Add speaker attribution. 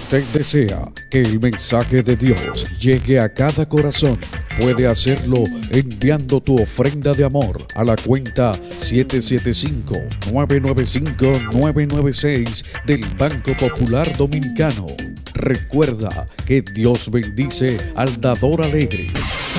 Speaker 1: usted desea que el mensaje de Dios llegue a cada corazón, puede hacerlo enviando tu ofrenda de amor a la cuenta 775-995-996 del Banco Popular Dominicano. Recuerda que Dios bendice al dador alegre.